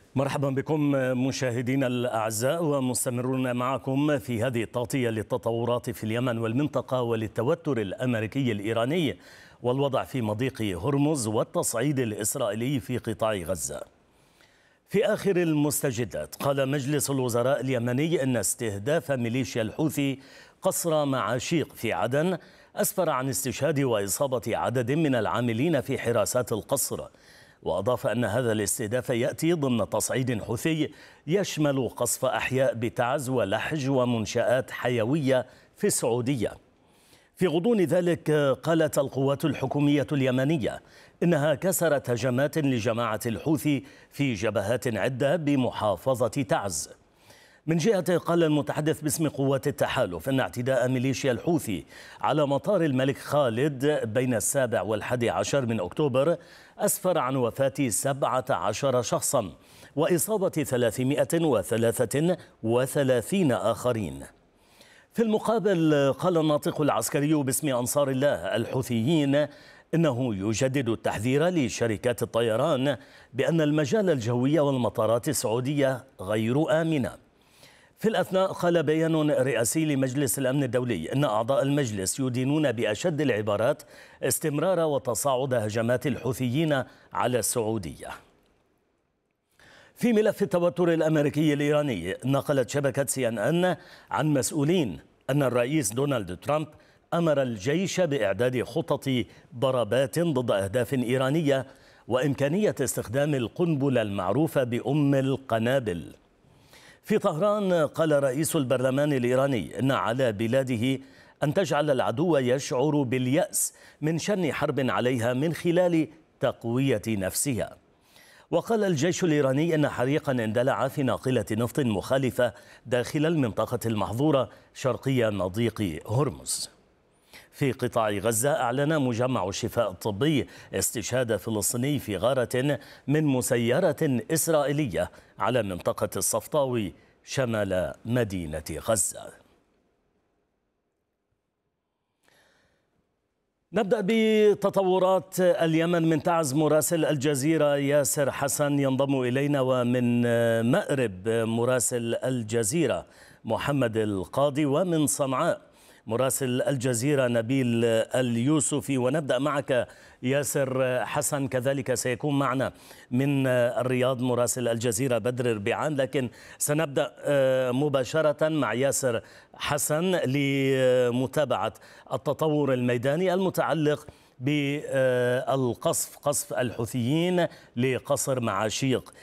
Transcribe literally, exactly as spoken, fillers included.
مرحبا بكم مشاهدينا الأعزاء، ومستمرون معكم في هذه التغطية للتطورات في اليمن والمنطقة وللتوتر الأمريكي الإيراني والوضع في مضيق هرمز والتصعيد الإسرائيلي في قطاع غزة. في آخر المستجدات قال مجلس الوزراء اليمني أن استهداف ميليشيا الحوثي قصر معاشيق في عدن أسفر عن استشهاد وإصابة عدد من العاملين في حراسات القصر، وأضاف أن هذا الاستهداف يأتي ضمن تصعيد حوثي يشمل قصف أحياء بتعز ولحج ومنشآت حيوية في السعودية. في غضون ذلك قالت القوات الحكومية اليمنية إنها كسرت هجمات لجماعة الحوثي في جبهات عدة بمحافظة تعز. من جهته قال المتحدث باسم قوات التحالف أن اعتداء ميليشيا الحوثي على مطار الملك خالد بين السابع والحادي عشر من أكتوبر أسفر عن وفاة سبعة عشر شخصا وإصابة ثلاثمائة وثلاثة وثلاثين آخرين. في المقابل قال الناطق العسكري باسم أنصار الله الحوثيين إنه يجدد التحذير لشركات الطيران بأن المجال الجوي والمطارات السعودية غير آمنة. في الأثناء قال بيان رئاسي لمجلس الأمن الدولي أن أعضاء المجلس يدينون بأشد العبارات استمرار وتصاعد هجمات الحوثيين على السعودية. في ملف التوتر الأمريكي الإيراني نقلت شبكة سي إن إن عن مسؤولين أن الرئيس دونالد ترامب أمر الجيش بإعداد خطط ضربات ضد أهداف إيرانية وإمكانية استخدام القنبلة المعروفة بأم القنابل. في طهران قال رئيس البرلمان الإيراني إن على بلاده أن تجعل العدو يشعر باليأس من شن حرب عليها من خلال تقوية نفسها. وقال الجيش الإيراني إن حريقا اندلع في ناقلة نفط مخالفة داخل المنطقة المحظورة شرقي مضيق هرمز. في قطاع غزة أعلن مجمع الشفاء الطبي استشهاد فلسطيني في غارة من مسيرة إسرائيلية على منطقة الصفطاوي شمال مدينة غزة. نبدأ بتطورات اليمن من تعز. مراسل الجزيرة ياسر حسن ينضم إلينا، ومن مأرب مراسل الجزيرة محمد القاضي، ومن صنعاء مراسل الجزيرة نبيل اليوسفي. ونبدأ معك ياسر حسن، كذلك سيكون معنا من الرياض مراسل الجزيرة بدر ربيعان، لكن سنبدأ مباشرة مع ياسر حسن لمتابعة التطور الميداني المتعلق بالقصف قصف الحوثيين لقصر معاشيق